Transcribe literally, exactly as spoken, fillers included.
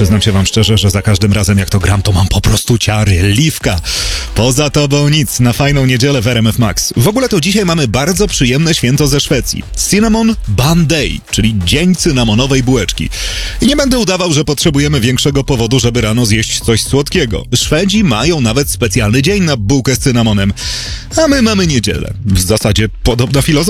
przyznam się wam szczerze, że za każdym razem jak to gram, to mam po prostu ciary, liwka. Poza tobą nic, na fajną niedzielę w R M F Max. W ogóle to dzisiaj mamy bardzo przyjemne święto ze Szwecji. Cinnamon Bun Day, czyli dzień cynamonowej bułeczki. I nie będę udawał, że potrzebujemy większego powodu, żeby rano zjeść coś słodkiego. Szwedzi mają nawet specjalny dzień na bułkę z cynamonem, a my mamy niedzielę. W zasadzie podobna filozofia.